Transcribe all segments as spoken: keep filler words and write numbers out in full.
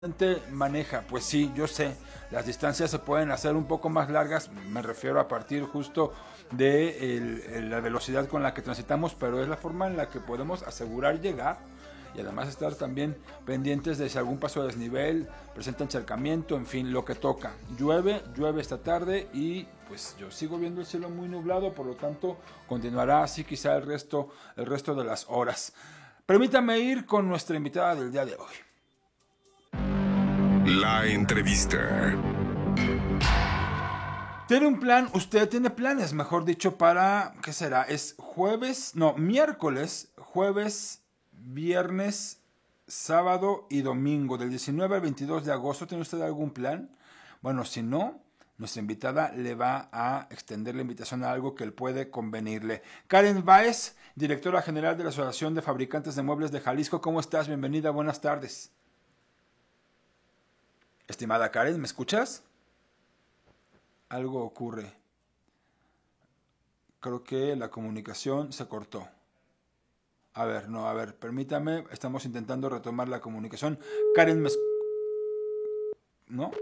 maneja, pues sí, yo sé, las distancias se pueden hacer un poco más largas, me refiero a partir justo de el, el, la velocidad con la que transitamos, pero es la forma en la que podemos asegurar llegar y además estar también pendientes de si algún paso de desnivel, presenta encharcamiento, en fin, lo que toca. Llueve, llueve esta tarde y pues yo sigo viendo el cielo muy nublado, por lo tanto continuará así quizá el resto, el resto de las horas. Permítame ir con nuestra invitada del día de hoy. La entrevista. Tiene un plan, usted tiene planes, mejor dicho, para, ¿qué será? Es jueves, no, miércoles, jueves, viernes, sábado y domingo, del diecinueve al veintidós de agosto. ¿Tiene usted algún plan? Bueno, si no, nuestra invitada le va a extender la invitación a algo que él puede convenirle. Karen Báez, directora general de la Asociación de Fabricantes de Muebles de Jalisco. ¿Cómo estás? Bienvenida, buenas tardes. Estimada Karen, ¿me escuchas? Algo ocurre. Creo que la comunicación se cortó. A ver, no, a ver, permítame, estamos intentando retomar la comunicación. Karen, ¿me escuchas? ¿No?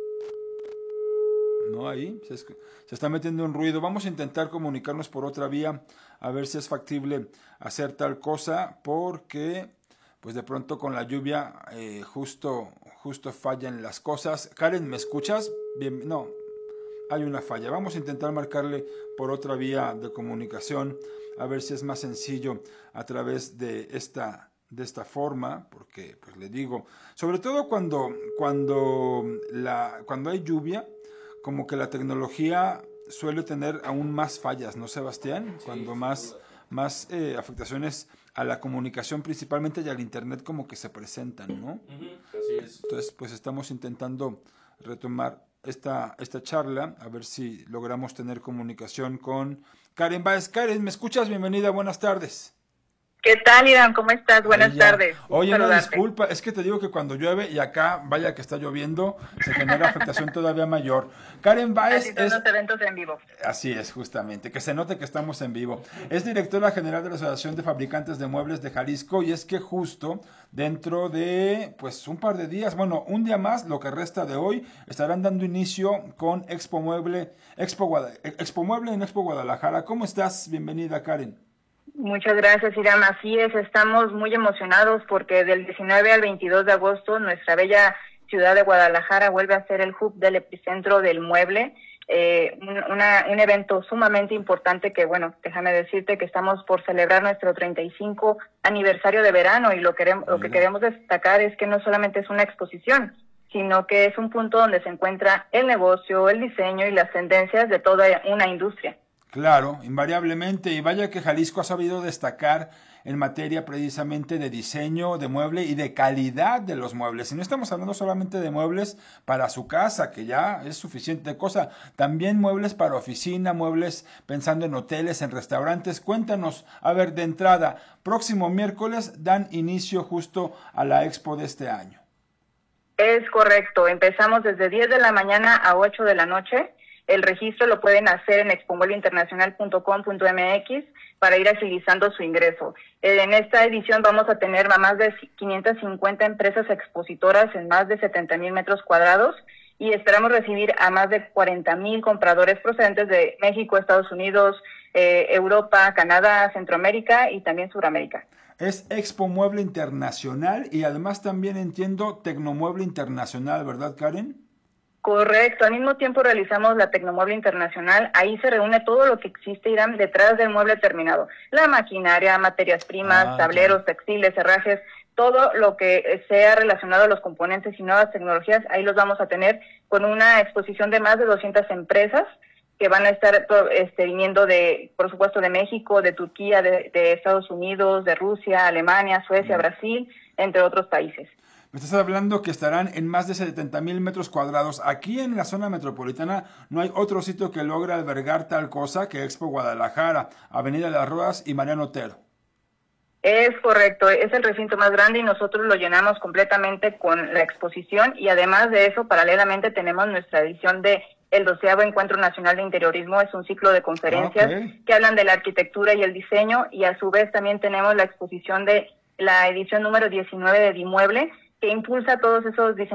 No, ahí se, se está metiendo un ruido. Vamos a intentar comunicarnos por otra vía, a ver si es factible hacer tal cosa, porque pues de pronto con la lluvia eh, justo, justo fallan las cosas. Karen, ¿me escuchas? Bien, no, hay una falla. Vamos a intentar marcarle por otra vía de comunicación, a ver si es más sencillo a través de esta, de esta forma, porque pues le digo, sobre todo cuando, cuando, la, cuando hay lluvia, como que la tecnología suele tener aún más fallas, ¿no, Sebastián? Sí, cuando más, más eh, afectaciones a la comunicación principalmente y al internet como que se presentan, ¿no? Uh-huh, así es. Entonces, pues estamos intentando retomar esta, esta charla, a ver si logramos tener comunicación con Karen Báez. Karen, ¿me escuchas? Bienvenida, buenas tardes. ¿Qué tal, Irán? ¿Cómo estás? Buenas tardes. Oye, una disculpa, es que te digo que cuando llueve y acá, vaya que está lloviendo, se genera afectación todavía mayor. Karen Báez así son es... los eventos en vivo. Así es, justamente, que se note que estamos en vivo. Es directora general de la Asociación de Fabricantes de Muebles de Jalisco y es que justo dentro de, pues, un par de días, bueno, un día más, lo que resta de hoy, estarán dando inicio con Expo Mueble, Expo, Guada, Expo Mueble en Expo Guadalajara. ¿Cómo estás? Bienvenida, Karen. Muchas gracias, Irán. Así es, estamos muy emocionados porque del diecinueve al veintidós de agosto nuestra bella ciudad de Guadalajara vuelve a ser el hub del epicentro del mueble, eh, un, una, un evento sumamente importante que, bueno, déjame decirte que estamos por celebrar nuestro treinta y cinco aniversario de verano y lo, queremos, lo que queremos destacar es que no solamente es una exposición, sino que es un punto donde se encuentra el negocio, el diseño y las tendencias de toda una industria. Claro, invariablemente, y vaya que Jalisco ha sabido destacar en materia precisamente de diseño de mueble y de calidad de los muebles. Y no estamos hablando solamente de muebles para su casa, que ya es suficiente cosa, también muebles para oficina, muebles pensando en hoteles, en restaurantes. Cuéntanos, a ver, de entrada, próximo miércoles dan inicio justo a la expo de este año. Es correcto, empezamos desde diez de la mañana a ocho de la noche. El registro lo pueden hacer en expo mueble internacional punto com punto m x para ir agilizando su ingreso. En esta edición vamos a tener a más de quinientas cincuenta empresas expositoras en más de setenta mil metros cuadrados y esperamos recibir a más de cuarenta mil compradores procedentes de México, Estados Unidos, eh, Europa, Canadá, Centroamérica y también Suramérica. Es Expo Mueble Internacional y además también entiendo Tecnomueble Internacional, ¿verdad, Karen? Correcto, al mismo tiempo realizamos la Tecnomueble Internacional, ahí se reúne todo lo que existe, Irán, detrás del mueble terminado, la maquinaria, materias primas, ah, tableros, claro. textiles, herrajes, todo lo que sea relacionado a los componentes y nuevas tecnologías, ahí los vamos a tener con una exposición de más de doscientas empresas que van a estar este, viniendo de, por supuesto, de México, de Turquía, de, de Estados Unidos, de Rusia, Alemania, Suecia, mm. Brasil, entre otros países. Me estás hablando que estarán en más de setenta mil metros cuadrados. Aquí en la zona metropolitana no hay otro sitio que logre albergar tal cosa que Expo Guadalajara, Avenida Las Ruedas y Mariano Otero. Es correcto, es el recinto más grande y nosotros lo llenamos completamente con la exposición y además de eso, paralelamente tenemos nuestra edición de el doceavo Encuentro Nacional de Interiorismo, es un ciclo de conferencias okay. que hablan de la arquitectura y el diseño y a su vez también tenemos la exposición de la edición número diecinueve de Dimueble, que impulsa todos esos diseños